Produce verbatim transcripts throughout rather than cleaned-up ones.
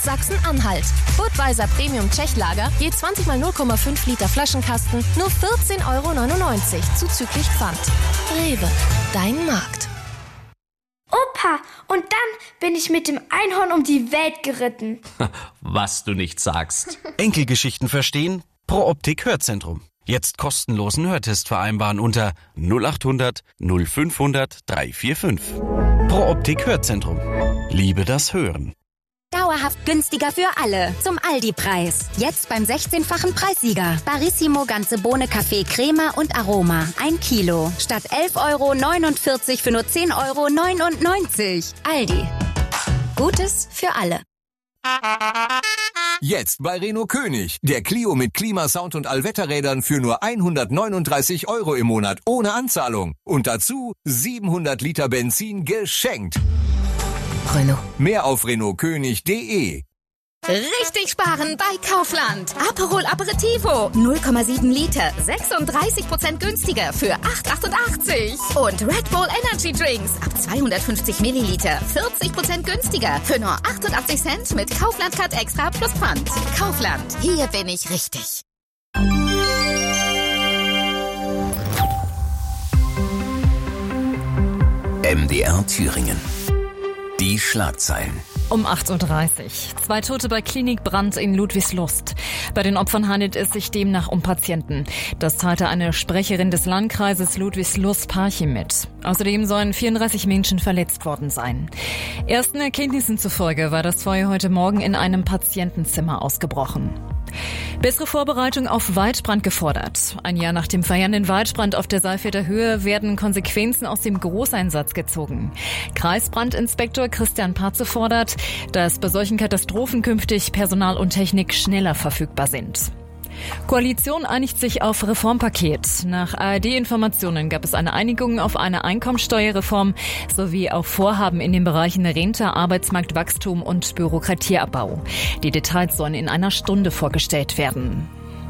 Sachsen-Anhalt. Budweiser Premium Tschechlager, je zwanzig mal null Komma fünf Liter Flaschenkasten, nur vierzehn Euro neunundneunzig, zuzüglich Pfand. Rewe, dein Markt. Opa, und dann bin ich mit dem Einhorn um die Welt geritten. Was du nicht sagst. Enkelgeschichten verstehen? Pro Optik Hörzentrum. Jetzt kostenlosen Hörtest vereinbaren unter null acht hundert null fünfhundert dreihundertfünfundvierzig. Pro Optik Hörzentrum. Liebe das Hören. Dauerhaft günstiger für alle. Zum Aldi-Preis. Jetzt beim sechzehnfachen Preissieger. Barissimo ganze Bohne, Kaffee, Crema und Aroma. Ein Kilo. Statt elf Euro neunundvierzig für nur zehn Euro neunundneunzig. Aldi. Gutes für alle. Jetzt bei Renault König. Der Clio mit Klimasound und Allwetterrädern für nur hundertneununddreißig Euro im Monat ohne Anzahlung. Und dazu siebenhundert Liter Benzin geschenkt. Renault. Mehr auf renault könig punkt de. Richtig sparen bei Kaufland. Aperol Aperitivo, null Komma sieben Liter, sechsunddreißig Prozent günstiger für acht Euro achtundachtzig. Und Red Bull Energy Drinks ab zweihundertfünfzig Milliliter, vierzig Prozent günstiger für nur achtundachtzig Cent mit Kaufland Card Extra plus Pfand. Kaufland, hier bin ich richtig. M D R Thüringen. Die Schlagzeilen. Um acht Uhr dreißig. Zwei Tote bei Klinikbrand in Ludwigslust. Bei den Opfern handelt es sich demnach um Patienten. Das teilte eine Sprecherin des Landkreises Ludwigslust-Parchim mit. Außerdem sollen vierunddreißig Menschen verletzt worden sein. Ersten Erkenntnissen zufolge war das Feuer heute Morgen in einem Patientenzimmer ausgebrochen. Bessere Vorbereitung auf Waldbrand gefordert. Ein Jahr nach dem feiernden Waldbrand auf der Saalfelder Höhe werden Konsequenzen aus dem Großeinsatz gezogen. Kreisbrandinspektor Christian Patze fordert, dass bei solchen Katastrophen künftig Personal und Technik schneller verfügbar sind. Koalition einigt sich auf Reformpaket. Nach A R D-Informationen gab es eine Einigung auf eine Einkommensteuerreform sowie auf Vorhaben in den Bereichen Rente, Arbeitsmarktwachstum und Bürokratieabbau. Die Details sollen in einer Stunde vorgestellt werden.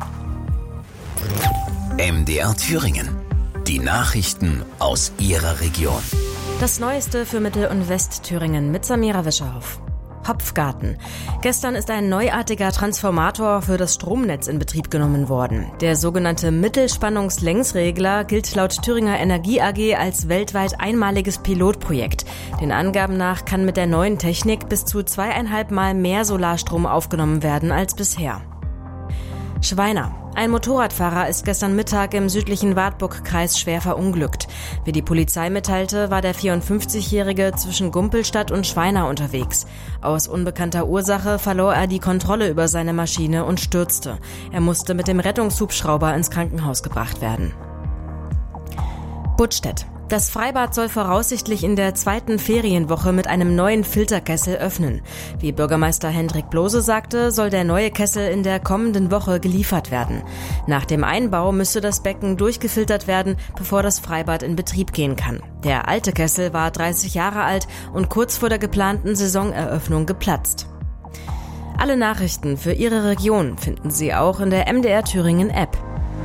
M D R Thüringen. Die Nachrichten aus Ihrer Region. Das Neueste für Mittel- und Westthüringen mit Samira Wischerhoff. Hopfgarten. Gestern ist ein neuartiger Transformator für das Stromnetz in Betrieb genommen worden. Der sogenannte Mittelspannungslängsregler gilt laut Thüringer Energie A G als weltweit einmaliges Pilotprojekt. Den Angaben nach kann mit der neuen Technik bis zu zweieinhalb Mal mehr Solarstrom aufgenommen werden als bisher. Schweiner. Ein Motorradfahrer ist gestern Mittag im südlichen Wartburg-Kreis schwer verunglückt. Wie die Polizei mitteilte, war der vierundfünfzigjährige zwischen Gumpelstadt und Schweiner unterwegs. Aus unbekannter Ursache verlor er die Kontrolle über seine Maschine und stürzte. Er musste mit dem Rettungshubschrauber ins Krankenhaus gebracht werden. Buttstedt. Das Freibad soll voraussichtlich in der zweiten Ferienwoche mit einem neuen Filterkessel öffnen. Wie Bürgermeister Hendrik Blose sagte, soll der neue Kessel in der kommenden Woche geliefert werden. Nach dem Einbau müsste das Becken durchgefiltert werden, bevor das Freibad in Betrieb gehen kann. Der alte Kessel war dreißig Jahre alt und kurz vor der geplanten Saisoneröffnung geplatzt. Alle Nachrichten für Ihre Region finden Sie auch in der M D R Thüringen App.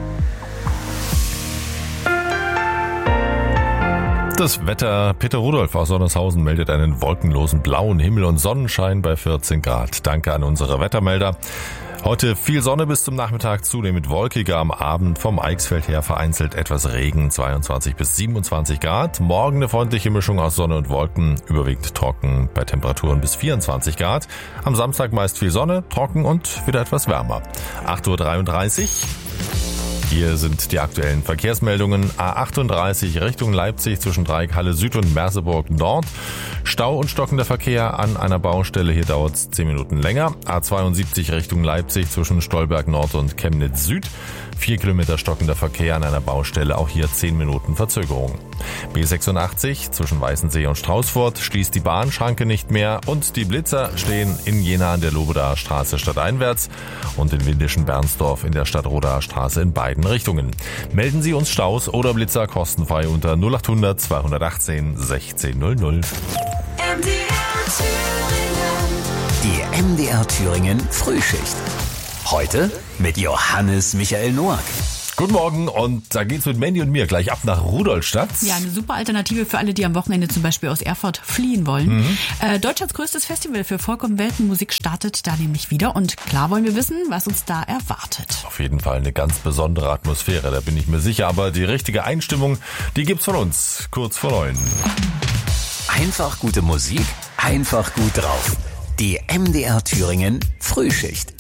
Das Wetter. Peter Rudolph aus Sonnershausen meldet einen wolkenlosen blauen Himmel und Sonnenschein bei vierzehn Grad. Danke an unsere Wettermelder. Heute viel Sonne bis zum Nachmittag, zunehmend wolkiger am Abend. Vom Eichsfeld her vereinzelt etwas Regen, zweiundzwanzig bis siebenundzwanzig Grad. Morgen eine freundliche Mischung aus Sonne und Wolken, überwiegend trocken bei Temperaturen bis vierundzwanzig Grad. Am Samstag meist viel Sonne, trocken und wieder etwas wärmer. acht Uhr dreiunddreißig. Hier sind die aktuellen Verkehrsmeldungen. A achtunddreißig Richtung Leipzig zwischen Dreieck-Halle Süd und Merseburg Nord. Stau und stockender Verkehr an einer Baustelle. Hier dauert es zehn Minuten länger. A zweiundsiebzig Richtung Leipzig zwischen Stolberg Nord und Chemnitz Süd. Vier Kilometer stockender Verkehr an einer Baustelle. Auch hier zehn Minuten Verzögerung. B sechsundachtzig zwischen Weißensee und Straußfurt schließt die Bahnschranke nicht mehr. Und die Blitzer stehen in Jena an der Lobedaer Straße stadteinwärts und in Windischen-Bernsdorf in der Stadtrodaer Straße in beiden Richtungen. Melden Sie uns Staus oder Blitzer kostenfrei unter null achthundert zweihundertachtzehn sechzehn null null. M D R Thüringen. Die M D R Thüringen Frühschicht. Heute mit Johannes Michael Noack. Guten Morgen und da geht's mit Mandy und mir gleich ab nach Rudolstadt. Ja, eine super Alternative für alle, die am Wochenende zum Beispiel aus Erfurt fliehen wollen. Mhm. Äh, Deutschlands größtes Festival für Volk- und Weltenmusik startet da nämlich wieder und klar wollen wir wissen, was uns da erwartet. Auf jeden Fall eine ganz besondere Atmosphäre, da bin ich mir sicher, aber die richtige Einstimmung, die gibt's von uns, kurz vor neun. Einfach gute Musik, einfach gut drauf. Die M D R Thüringen Frühschicht.